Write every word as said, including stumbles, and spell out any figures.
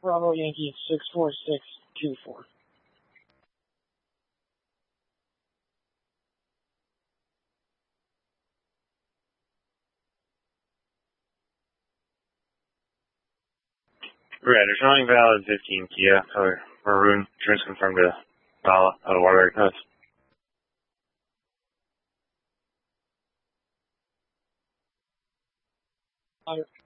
Bravo Yankee six four six two four. Red, there's running valid fifteen Kia, or Maroon, insurance confirmed to Bala, out of Waterbury Coast. Uh,